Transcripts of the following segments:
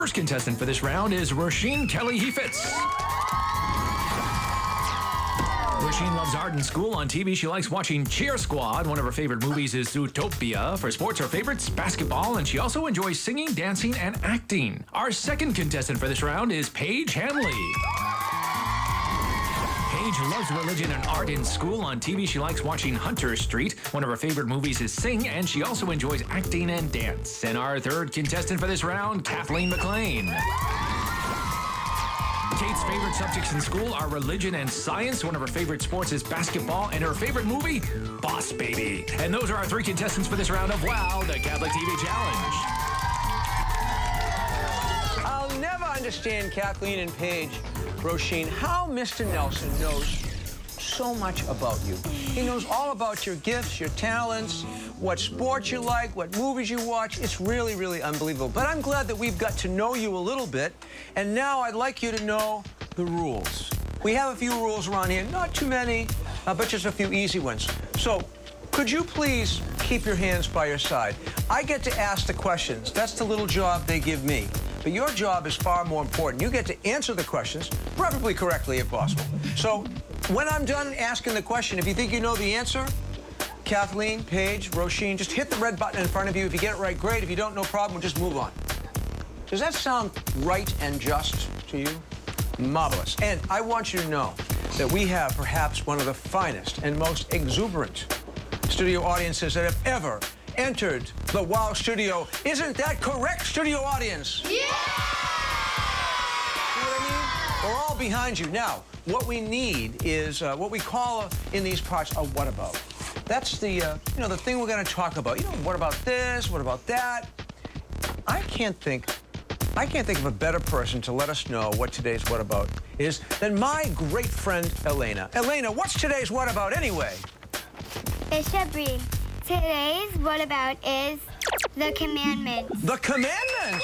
First contestant for this round is Roisin Kelly-Heifetz. Roisin loves art and school. On TV, she likes watching Cheer Squad. One of her favorite movies is Zootopia. For sports, her favorite's basketball, and she also enjoys singing, dancing, and acting. Our second contestant for this round is Paige Hanley. Paige loves religion and art in school. On TV, she likes watching Hunter Street. One of her favorite movies is Sing, and she also enjoys acting and dance. And our third contestant for this round, Kathleen McLean. Kate's favorite subjects in school are religion and science. One of her favorite sports is basketball, and her favorite movie, Boss Baby. And those are our three contestants for this round of WOW, the Catholic TV Challenge. I'll never understand Kathleen and Paige, Roisin, how Mr. Nelson knows so much about you. He knows all about your gifts, your talents, what sports you like, what movies you watch. It's really, really unbelievable. But I'm glad that we've got to know you a little bit. And now I'd like you to know the rules. We have a few rules around here, not too many, but just a few easy ones. So could you please keep your hands by your side? I get to ask the questions. That's the little job they give me. But your job is far more important. You get to answer the questions, preferably correctly if possible. So when I'm done asking the question, if you think you know the answer, Kathleen, Paige, Roisin, just hit the red button in front of you. If you get it right, great. If you don't, no problem, we'll just move on. Does that sound right and just to you? Marvelous. And I want you to know that we have perhaps one of the finest and most exuberant studio audiences that have ever entered the WOW studio. Isn't that correct, studio audience? Yeah! See what I mean? We're all behind you. Now, what we need is what we call in these parts a what about. That's the, the thing we're going to talk about. What about this? What about that? I can't think of a better person to let us know what today's what about is than my great friend, Elena. Elena, what's today's what about anyway? It should be. Today's what about is the commandments. The commandments!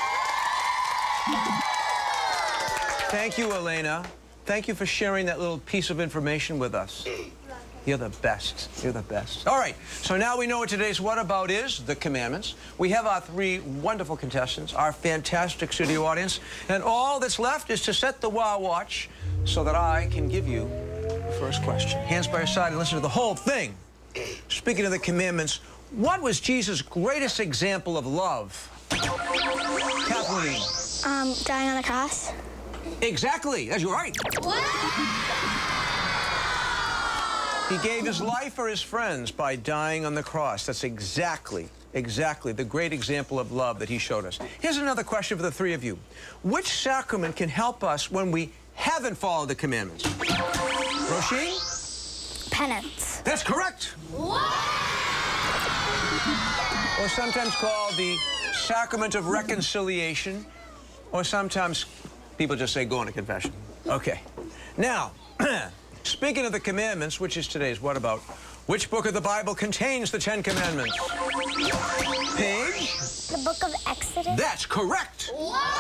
Thank you, Elena. Thank you for sharing that little piece of information with us. You're the best. You're the best. All right, so now we know what today's what about is, the commandments. We have our three wonderful contestants, our fantastic studio audience, and all that's left is to set the WOW watch so that I can give you the first question. Hands by your side and listen to the whole thing. Speaking of the commandments, what was Jesus' greatest example of love? Kathleen. Dying on the cross. Exactly. That's right. He gave his life for his friends by dying on the cross. That's exactly the great example of love that he showed us. Here's another question for the three of you. Which sacrament can help us when we haven't followed the commandments? Roisin? Penance. That's correct. Or sometimes called the sacrament of reconciliation, or sometimes people just say go into confession. Okay. Now, speaking of the commandments, which is today's what about, which book of the Bible contains the 10 Commandments? Paige? The book of Exodus. That's correct.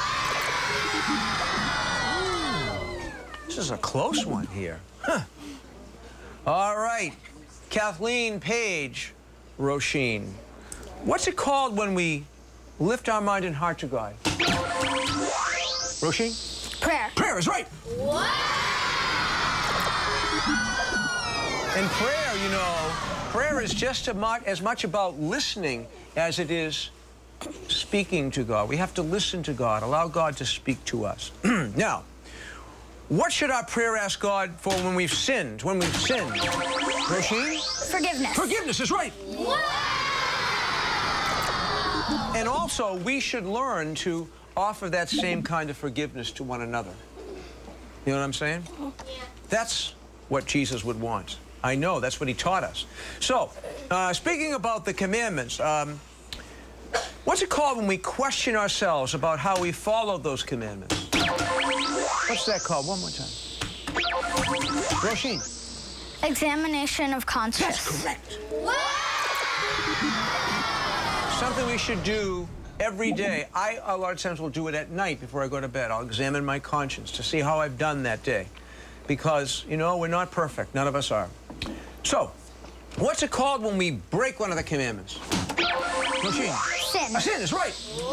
This is a close one here. Huh. All right. Kathleen, Paige, Roisin. What's it called when we lift our mind and heart to God? Roisin? Prayer. Prayer is right. And prayer, prayer is just as much about listening as it is speaking to God. We have to listen to God, allow God to speak to us. Now, what should our prayer ask God for when we've sinned? Roisin? Forgiveness. Forgiveness is right. And also, we should learn to offer that same kind of forgiveness to one another. You know what I'm saying? Yeah. That's what Jesus would want. I know, that's what he taught us. So, speaking about the commandments, what's it called when we question ourselves about how we followed those commandments? What's that called? One more time. Roisin. Examination of conscience. That's correct. Something we should do every day. A lot of times will do it at night before I go to bed. I'll examine my conscience to see how I've done that day. Because, we're not perfect. None of us are. So, what's it called when we break one of the commandments? Roisin. Sin. A sin is right.